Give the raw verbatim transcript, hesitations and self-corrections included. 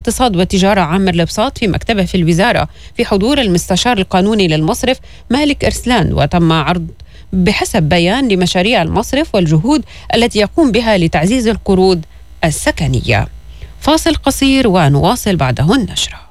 الاقتصاد والتجارة عامر البساط في مكتبه في الوزارة في حضور المستشار القانوني للمصرف مالك إرسلان، وتم عرض بحسب بيان لمشاريع المصرف والجهود التي يقوم بها لتعزيز القروض السكنية. فاصل قصير ونواصل بعده النشرة.